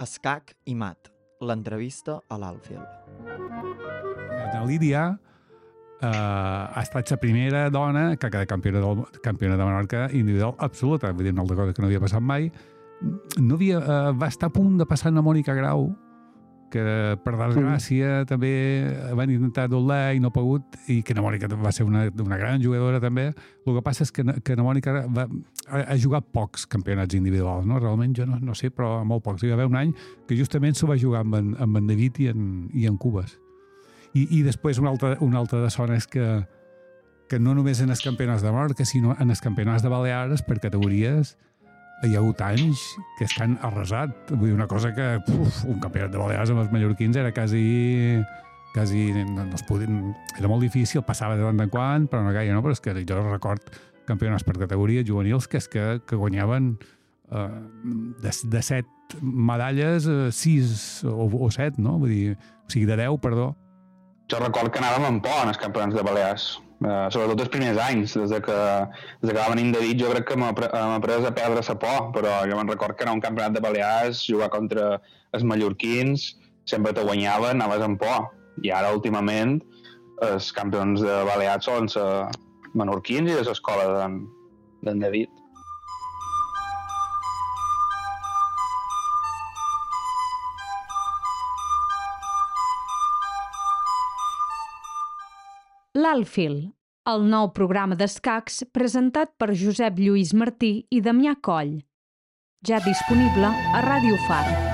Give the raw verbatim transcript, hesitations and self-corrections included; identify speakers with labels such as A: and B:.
A: Escac i mat. L'entrevista a l'Alfil.
B: La Lídia eh, ha estat la primera dona que ha quedat campiona, del, campiona de Menorca individual absoluta. Vull dir, una altra cosa que no havia passat mai. No havia, eh, va estar a punt de passar una Mònica Grau, que per desgràcia mm. també van intentar doblar i no ha pogut, i que na Mònica va ser una, una gran jugadora també. El que passa és que, que na Mònica va, ha, ha jugat pocs campionats individuals, no? Realment jo no, no sé, però molt pocs. Hi va haver un any que justament s'ho va jugar amb en, amb en David i en, i en Cubes. I, i després una altra, una altra de sona és que, que no només en els campionats de Menorca, sinó en els campionats de Balears per categories hi ha hagut anys que es que han arrasat. Vull dir, una cosa que uf, un campionat de Balears amb els mallorquins era quasi... quasi no, no es podien, era molt difícil, passava de tant en quant, però no gaire, no? Però és que jo record campionats per categoria juvenils que és que, que guanyaven eh, de, de set medalles, eh, sis o, o set, no? Vull dir, o sigui, de deu, perdó.
C: Jo record que anàvem amb por en els campionats de Balears. Uh, sobretot els primers anys, des de que, des de que va venir en David, jo crec que m'ha après a perdre la por, però jo me'n record que anar a un campionat de Balears, jugar contra els mallorquins, sempre te guanyaven, anaves amb por. I ara, últimament, els campions de Balears són els menorquins i de l'escola d'en David.
D: L'Alfil, el nou programa d'escacs presentat per Josep Lluís Martí i Damià Coll. Ja disponible a Ràdio Far.